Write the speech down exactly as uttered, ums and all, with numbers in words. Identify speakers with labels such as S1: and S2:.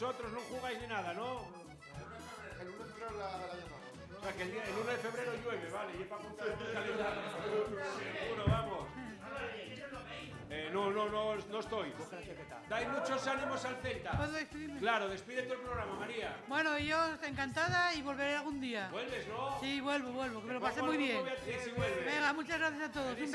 S1: vosotros no jugáis ni nada, ¿no?
S2: El uno de febrero la, la llamamos.
S1: O sea, que el, día, el uno de febrero llueve, vale, y es para contar el calendario. Seguro, vamos. Eh, no, no, no, no estoy. Dais muchos ánimos al Celta.
S3: ¿Puedo despedirme?
S1: Claro, despídete el programa, María.
S3: Bueno, yo encantada y volveré algún día.
S1: ¿Vuelves, no?
S3: Sí, vuelvo, vuelvo, que me lo pasé muy bien.
S1: Sí, sí, vuelve.
S3: Venga, muchas gracias a todos. Un